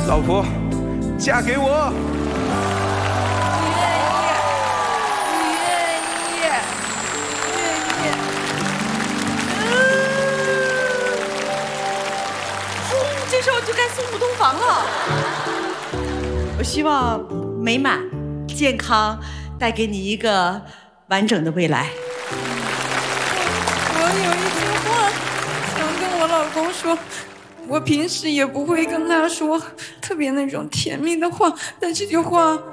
老婆，嫁给我。 这时候就该送入洞房了。我希望美满、健康，带给你一个完整的未来。 我有一句话想跟我老公说，我平时也不会跟他说特别那种甜蜜的话，但这句话